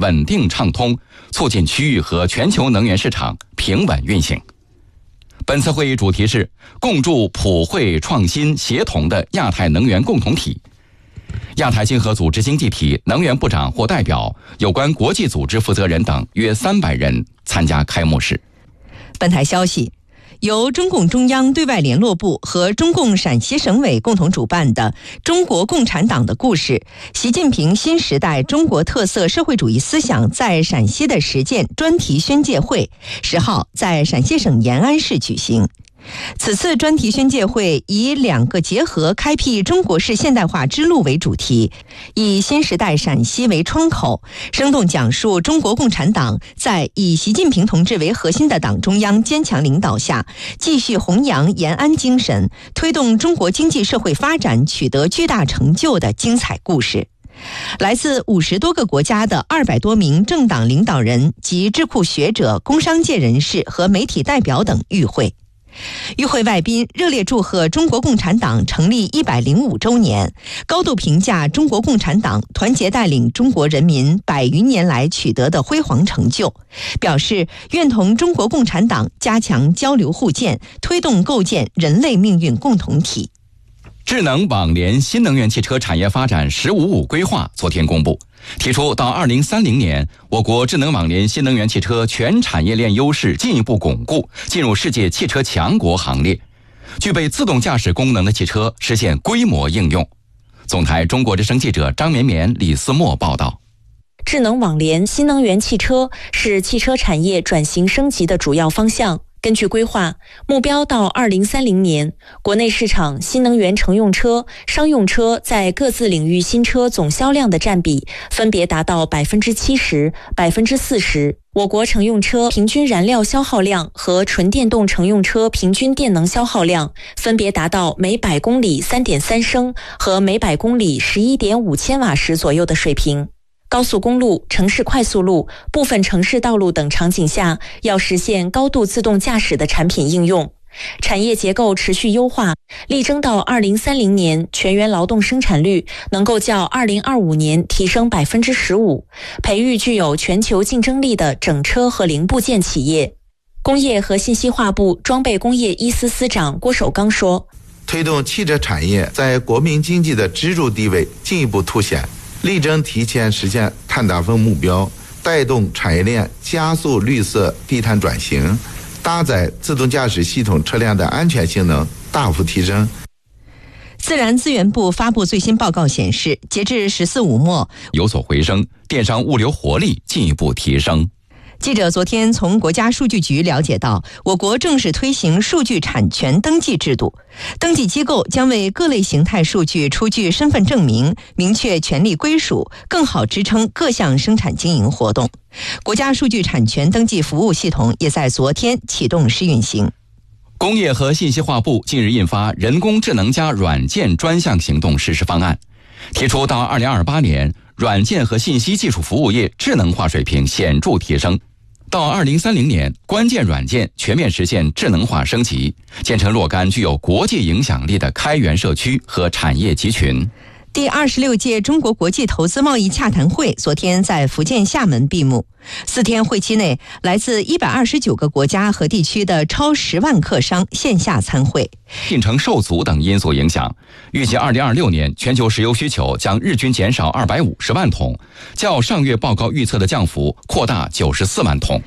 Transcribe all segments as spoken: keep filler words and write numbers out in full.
稳定畅通，促进区域和全球能源市场平稳运行。本次会议主题是共筑普惠创新协同的亚太能源共同体。亚太经合组织经济体能源部长或代表、有关国际组织负责人等约三百人参加开幕式。 本台消息，由中共中央对外联络部和中共陕西省委共同主办的中国共产党的故事，习近平新时代中国特色社会主义思想在陕西的实践专题宣介会十号在陕西省延安市举行。此次专题宣介会以两个结合开辟中国式现代化之路为主题，以新时代陕西为窗口，生动讲述中国共产党在以习近平同志为核心的党中央坚强领导下，继续弘扬延安精神，推动中国经济社会发展取得巨大成就的精彩故事。来自五十多个国家的二百多名政党领导人及智库学者、工商界人士和媒体代表等与会。与会外宾热烈祝贺中国共产党成立一百零五周年，高度评价中国共产党团结带领中国人民百余年来取得的辉煌成就，表示愿同中国共产党加强交流互鉴，推动构建人类命运共同体。 智能网联新能源汽车产业发展“十五五”规划昨天公布，提出到二零三零年，我国智能网联新能源汽车全产业链优势进一步巩固，进入世界汽车强国行列。具备自动驾驶功能的汽车实现规模应用。总台中国之声记者张绵绵、李思墨报道。 智能网联新能源汽车是汽车产业转型升级的主要方向。根据规划，目标到二零三零年，国内市场新能源乘用车、商用车在各自领域新车总销量的占比分别达到百分之七十、百分之四十。我国乘用车平均燃料消耗量和纯电动乘用车平均电能消耗量分别达到每百公里 三点三升和每百公里 十一点五千瓦时左右的水平。高速公路、城市快速路、部分城市道路等场景下，要实现高度自动驾驶的产品应用。产业结构持续优化，力争到二零三零年全员劳动生产率能够较二零二五年提升百分之十五，培育具有全球竞争力的整车和零部件企业。工业和信息化部装备工业一司司长郭守刚说：“ 推动汽车产业在国民经济的支柱地位进一步凸显。”力争提前实现碳达峰目标，带动产业链加速绿色低碳转型，搭载自动驾驶系统车辆的安全性能大幅提升。 自然资源部发布最新报告显示，截至十四五末有所回升，电商物流活力进一步提升。 记者昨天从国家数据局了解到，我国正式推行数据产权登记制度，登记机构将为各类形态数据出具身份证明，明确权利归属，更好支撑各项生产经营活动。国家数据产权登记服务系统也在昨天启动试运行。 工业和信息化部近日印发人工智能加软件专项行动实施方案，提出到二零二八年，软件和信息技术服务业智能化水平显著提升。到二零三零年，关键软件全面实现智能化升级，建成若干具有国际影响力的开源社区和产业集群。 第二十六届中国国际投资贸易洽谈会昨天在福建厦门闭幕。四天会期内，来自一百二十九个国家和地区的超十万客商线下参会。 进程受阻等因素影响，预计二零二六年全球石油需求将日均减少二百五十万桶，较上月报告预测的降幅扩大九十四万桶。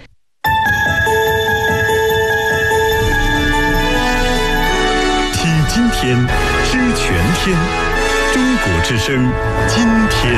听今天，知全天。中国之声，今天。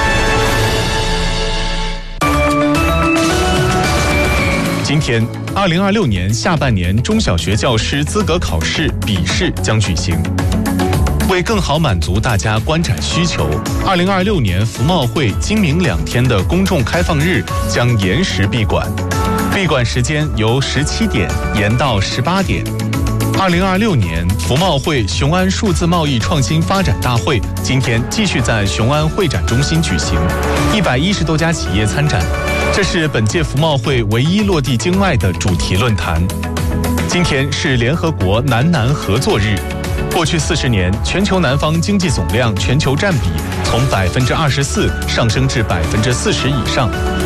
今天，二零二六年下半年中小学教师资格考试笔试将举行。为更好满足大家观展需求，二零二六年服贸会今明两天的公众开放日将延时闭馆，闭馆时间由十七点延到十八点。二零二六年服贸会雄安数字贸易创新发展大会今天继续在雄安会展中心举行，一百一十多家企业参展，这是本届服贸会唯一落地境外的主题论坛。今天是联合国南南合作日。过去四十年，全球南方经济总量全球占比从百分之二十四上升至百分之四十以上。